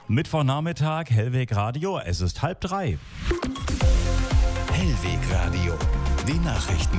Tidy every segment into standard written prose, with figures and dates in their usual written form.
Mittwochnachmittag, Hellweg Radio, es ist 2:30. Hellweg Radio, die Nachrichten.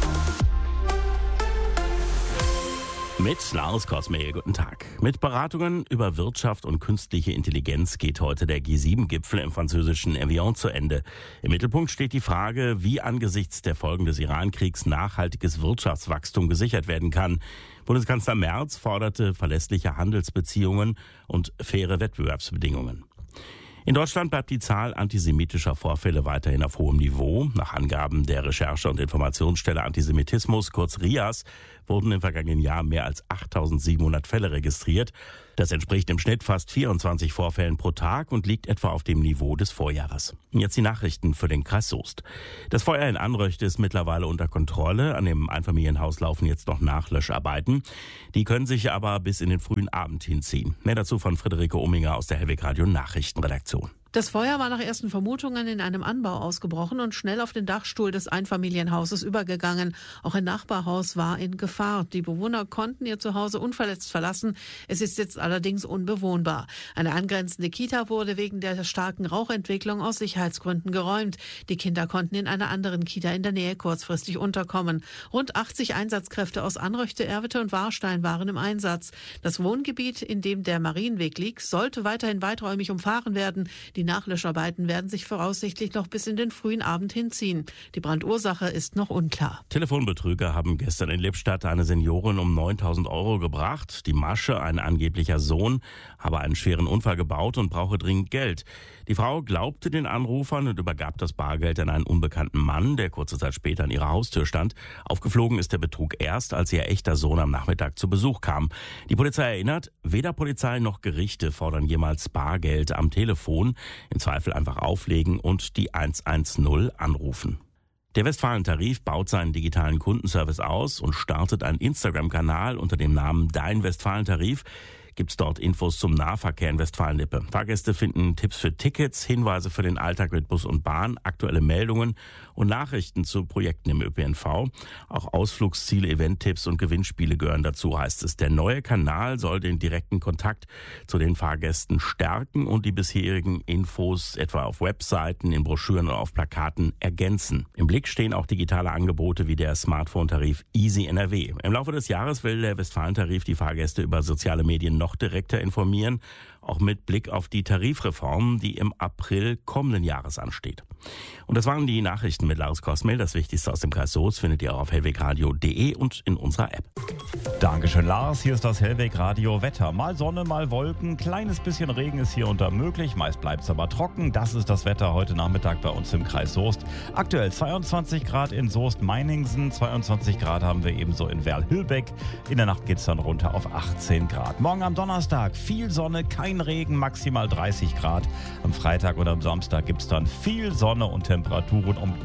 Mit Lars Kosmehl, guten Tag. Mit Beratungen über Wirtschaft und künstliche Intelligenz geht heute der G7-Gipfel im französischen Evian zu Ende. Im Mittelpunkt steht die Frage, wie angesichts der Folgen des Iran-Kriegs nachhaltiges Wirtschaftswachstum gesichert werden kann. Bundeskanzler Merz forderte verlässliche Handelsbeziehungen und faire Wettbewerbsbedingungen. In Deutschland bleibt die Zahl antisemitischer Vorfälle weiterhin auf hohem Niveau. Nach Angaben der Recherche- und Informationsstelle Antisemitismus, kurz RIAS, wurden im vergangenen Jahr mehr als 8.700 Fälle registriert. Das entspricht im Schnitt fast 24 Vorfällen pro Tag und liegt etwa auf dem Niveau des Vorjahres. Jetzt die Nachrichten für den Kreis Soest. Das Feuer in Anröchte ist mittlerweile unter Kontrolle. An dem Einfamilienhaus laufen jetzt noch Nachlöscharbeiten. Die können sich aber bis in den frühen Abend hinziehen. Mehr dazu von Friederike Ominger aus der Hellweg Radio Nachrichtenredaktion. Das Feuer war nach ersten Vermutungen in einem Anbau ausgebrochen und schnell auf den Dachstuhl des Einfamilienhauses übergegangen. Auch ein Nachbarhaus war in Gefahr. Die Bewohner konnten ihr Zuhause unverletzt verlassen. Es ist jetzt allerdings unbewohnbar. Eine angrenzende Kita wurde wegen der starken Rauchentwicklung aus Sicherheitsgründen geräumt. Die Kinder konnten in einer anderen Kita in der Nähe kurzfristig unterkommen. Rund 80 Einsatzkräfte aus Anröchte, Erwitte und Warstein waren im Einsatz. Das Wohngebiet, in dem der Marienweg liegt, sollte weiterhin weiträumig umfahren werden. Die Nachlöscharbeiten werden sich voraussichtlich noch bis in den frühen Abend hinziehen. Die Brandursache ist noch unklar. Telefonbetrüger haben gestern in Lippstadt eine Seniorin um 9.000 € gebracht. Die Masche, ein angeblicher Sohn, habe einen schweren Unfall gebaut und brauche dringend Geld. Die Frau glaubte den Anrufern und übergab das Bargeld an einen unbekannten Mann, der kurze Zeit später an ihrer Haustür stand. Aufgeflogen ist der Betrug erst, als ihr echter Sohn am Nachmittag zu Besuch kam. Die Polizei erinnert, weder Polizei noch Gerichte fordern jemals Bargeld am Telefon. Im Zweifel einfach auflegen und die 110 anrufen. Der Westfalen-Tarif baut seinen digitalen Kundenservice aus und startet einen Instagram-Kanal unter dem Namen Dein Westfalen-Tarif. Gibt's dort Infos zum Nahverkehr in Westfalen-Lippe. Fahrgäste finden Tipps für Tickets, Hinweise für den Alltag mit Bus und Bahn, aktuelle Meldungen und Nachrichten zu Projekten im ÖPNV. Auch Ausflugsziele, Eventtipps und Gewinnspiele gehören dazu, heißt es. Der neue Kanal soll den direkten Kontakt zu den Fahrgästen stärken und die bisherigen Infos etwa auf Webseiten, in Broschüren oder auf Plakaten ergänzen. Im Blick stehen auch digitale Angebote wie der Smartphone-Tarif Easy NRW. Im Laufe des Jahres will der Westfalen-Tarif die Fahrgäste über soziale Medien noch direkter informieren, auch mit Blick auf die Tarifreform, die im April kommenden Jahres ansteht. Und das waren die Nachrichten mit Lars Kosmehl. Das Wichtigste aus dem Kreis Soest findet ihr auch auf hellwegradio.de und in unserer App. Dankeschön, Lars. Hier ist das Hellweg Radio Wetter. Mal Sonne, mal Wolken. Kleines bisschen Regen ist hier und da möglich. Meist bleibt es aber trocken. Das ist das Wetter heute Nachmittag bei uns im Kreis Soest. Aktuell 22 Grad in Soest-Meiningsen. 22 Grad haben wir ebenso in Werl-Hülbeck. In der Nacht geht es dann runter auf 18 Grad. Morgen am Donnerstag viel Sonne, kein Regen, maximal 30 Grad. Am Freitag oder am Samstag gibt es dann viel Sonne und Temperaturen um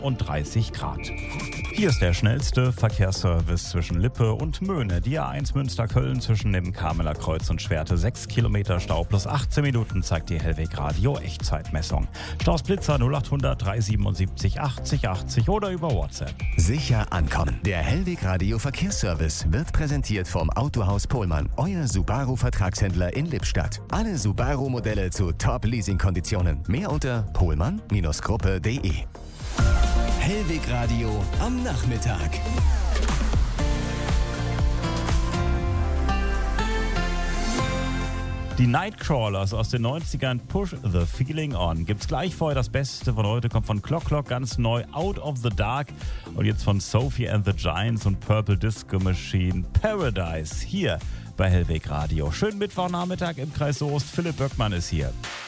33 Grad. Hier ist der schnellste Verkehrsservice zwischen Lippe und Möhne. Die A1 Münster-Köln zwischen dem Kameler Kreuz und Schwerte. 6 Kilometer Stau plus 18 Minuten zeigt die Hellweg Radio Echtzeitmessung. Staus Blitzer 0800 377 80 80 oder über WhatsApp. Sicher ankommen. Der Hellweg Radio Verkehrsservice wird präsentiert vom Autohaus Pohlmann, euer Subaru-Vertragshändler in Lippstadt. Alle Subaru-Modelle zu Top-Leasing-Konditionen. Mehr unter pohlmann-gruppe.de. Hellweg Radio am Nachmittag. Die Nightcrawlers aus den 90ern, Push the Feeling On. Gibt's gleich vorher. Das Beste von heute kommt von Clock Clock, ganz neu, Out of the Dark. Und jetzt von Sophie and the Giants und Purple Disco Machine, Paradise, hier bei Hellweg Radio. Schönen Mittwochnachmittag im Kreis Soest. Philipp Böckmann ist hier.